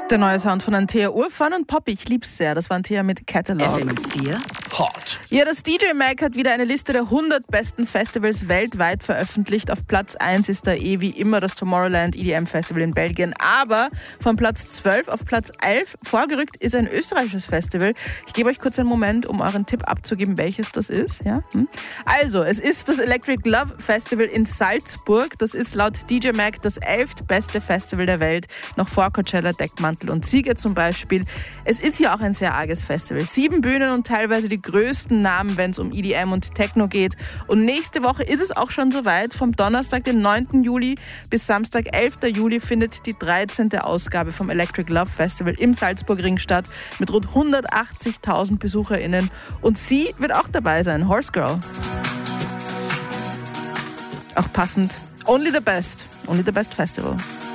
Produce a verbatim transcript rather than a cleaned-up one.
Der neue Sound von Antea, urfun und poppy, ich lieb's sehr. Das war Antea mit Catalog. F M vier Hot. Ja, das D J Mag hat wieder eine Liste der hundert besten Festivals weltweit veröffentlicht. Auf Platz eins ist da eh wie immer das Tomorrowland E D M Festival in Belgien. Aber von Platz zwölf auf Platz elf vorgerückt ist ein österreichisches Festival. Ich gebe euch kurz einen Moment, um euren Tipp abzugeben, welches das ist. Ja? Hm? Also, es ist das Electric Love Festival in Salzburg. Das ist laut D J Mag das elftbeste Festival der Welt. Noch vor Coachella, Deckmantel und Sieger zum Beispiel. Es ist hier auch ein sehr arges Festival. Sieben Bühnen und teilweise die größten Namen, wenn es um E D M und Techno geht. Und nächste Woche ist es auch schon soweit. Vom Donnerstag, den neunten Juli bis Samstag, elften Juli findet die dreizehnte Ausgabe vom Electric Love Festival im Salzburgring statt mit rund hundertachtzigtausend BesucherInnen. Und sie wird auch dabei sein, Horse Girl. Auch passend. Only the best. Only the best Festival.